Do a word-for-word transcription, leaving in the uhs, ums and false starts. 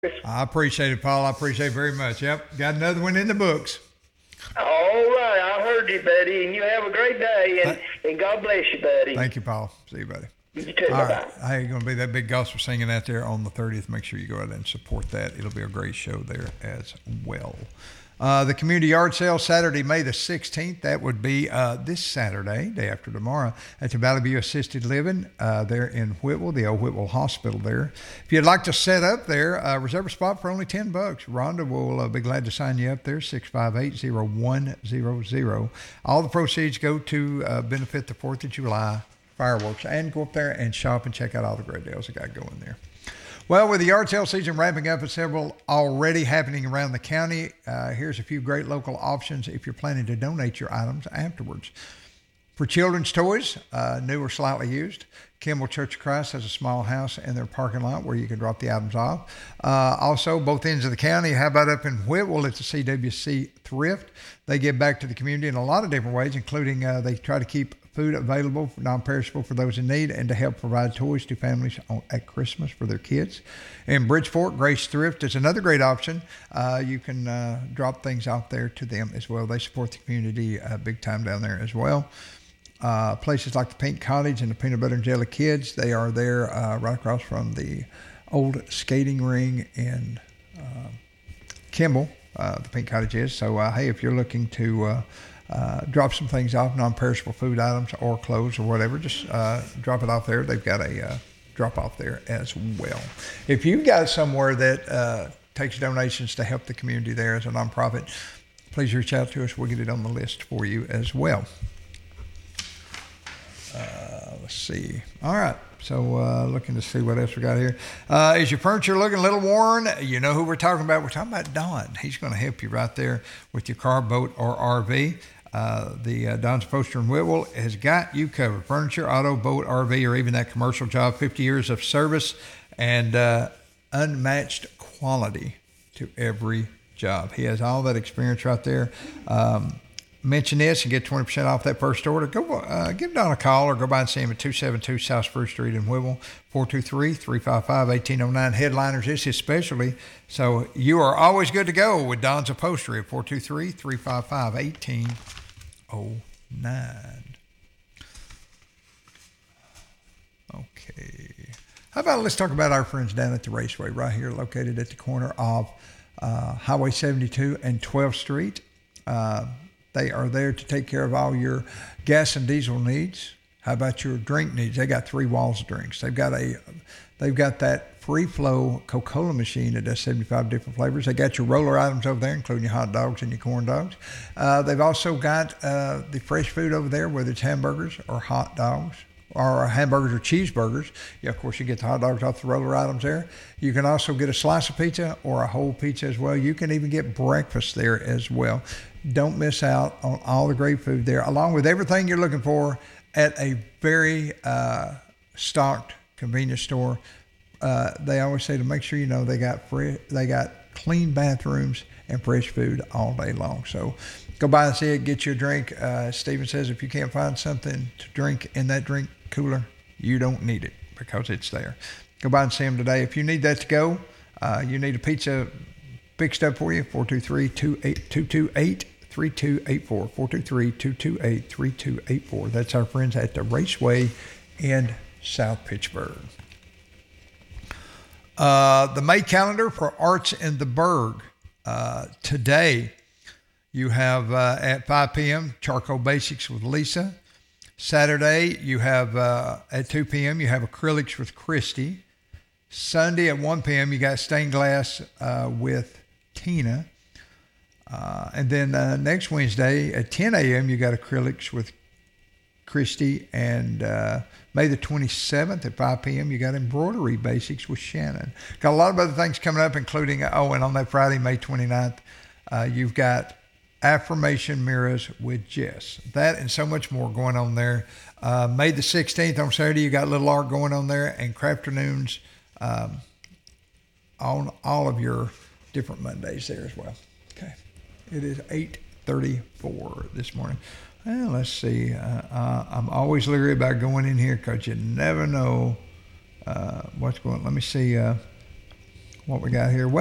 I appreciate it, Paul. I appreciate it very much. Yep, got another one in the books. All right, I heard you, buddy, and you have a great day, and, Th- and God bless you, buddy. Thank you, Paul. See you, buddy. You too, All bye-bye. right. Hey, you're going to be that big gospel singing out there on the thirtieth. Make sure you go out and support that. It'll be a great show there as well. Uh, the community yard sale Saturday, May the sixteenth. That would be uh, this Saturday, day after tomorrow, at the Valley View Assisted Living uh, there in Whitwell, the old Whitwell Hospital there. If you'd like to set up there, uh, reserve a spot for only ten bucks. Rhonda will uh, be glad to sign you up there, six five eight, zero one zero zero. All the proceeds go to uh, benefit the fourth of July fireworks, and go up there and shop and check out all the great deals they got going there. Well, with the yard sale season wrapping up and several already happening around the county, uh, here's a few great local options if you're planning to donate your items afterwards. For children's toys, uh, new or slightly used, Kimball Church of Christ has a small house in their parking lot where you can drop the items off. Uh, also, both ends of the county, how about up in Whitwell, it's a C W C Thrift. They give back to the community in a lot of different ways, including uh, they try to keep food available, non-perishable for those in need, and to help provide toys to families on, at Christmas for their kids. In Bridgeport, Grace Thrift is another great option. Uh, you can uh, drop things off there to them as well. They support the community uh, big time down there as well. Uh, places like the Pink Cottage and the Peanut Butter and Jelly Kids, they are there uh, right across from the old skating ring in uh, Kimball, uh, the Pink Cottage is. So, uh, hey, if you're looking to uh, Uh, drop some things off, non-perishable food items or clothes or whatever, just uh, drop it off there. They've got a uh, drop off there as well. If you've got somewhere that uh, takes donations to help the community there as a nonprofit, please reach out to us. We'll get it on the list for you as well. Uh, let's see. All right. So uh, looking to see what else we got here. Uh, is your furniture looking a little worn? You know who we're talking about. We're talking about Don. He's going to help you right there with your car, boat, or R V. Uh, the uh, Don's Poster in Whitwell has got you covered. Furniture, auto, boat, R V, or even that commercial job. fifty years of service and uh, unmatched quality to every job. He has all that experience right there. Um, mention this and get twenty percent off that first order. Go uh, give Don a call or go by and see him at two seventy-two South Spruce Street in Whitwell, four two three, three five five, one eight zero nine. Headliners is his specialty. So you are always good to go with Don's Upholstery at four two three, three five five, one eight zero nine. Okay. How about let's talk about our friends down at the Raceway right here located at the corner of uh, Highway seventy-two and twelfth Street. Uh, They are there to take care of all your gas and diesel needs. How about your drink needs? They got three walls of drinks. They've got a, they've got that free flow Coca-Cola machine that does seventy-five different flavors. They got your roller items over there, including your hot dogs and your corn dogs. Uh, they've also got uh, the fresh food over there, whether it's hamburgers or hot dogs, or hamburgers or cheeseburgers. Yeah, of course, you get the hot dogs off the roller items there. You can also get a slice of pizza or a whole pizza as well. You can even get breakfast there as well. Don't miss out on all the great food there, along with everything you're looking for at a very uh, stocked convenience store. Uh, they always say to make sure you know they got free, they got clean bathrooms and fresh food all day long. So go by and see it, get you a drink. Uh, Stephen says if you can't find something to drink in that drink cooler, you don't need it because it's there. Go by and see them today. If you need that to go, uh, you need a pizza fixed up for you, four two three, two two eight, three two eight four, four two three, two two eight, three two eight four. That's our friends at the Raceway in South Pittsburgh. Uh, the May calendar for Arts in the Berg. Uh, today, you have uh, at five p.m. Charcoal Basics with Lisa. Saturday, you have uh, at two p.m. you have Acrylics with Christy. Sunday at one p.m. you got Stained Glass uh, with Tina. Uh, and then uh, next Wednesday at ten a.m. you got Acrylics with Christy. And uh, May the twenty-seventh at five p.m. you got Embroidery Basics with Shannon. Got a lot of other things coming up, including, oh, and on that Friday, May twenty-ninth, uh, you've got Affirmation Mirrors with Jess. That and so much more going on there. Uh, May the sixteenth on Saturday, you got Little Art going on there, and Crafternoons um, on all of your different Mondays there as well. Okay. It is eight thirty-four this morning. Well, let's see. Uh, uh, I'm always leery about going in here because you never know uh, what's going on. Let me see. Uh, what we got here.